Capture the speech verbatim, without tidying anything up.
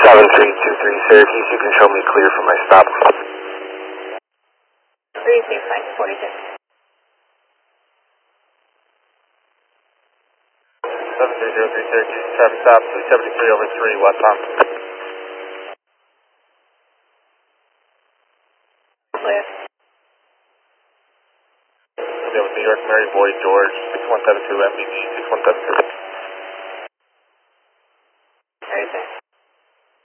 seven three two three Syracuse, you can show me clear for my stop. three six nine forty-six. seven three zero three Syracuse, traffic stop three seventy-three over three westbound. Clear. We'll be with New York Mary Boy George, six one seven two M B G, six one seven two.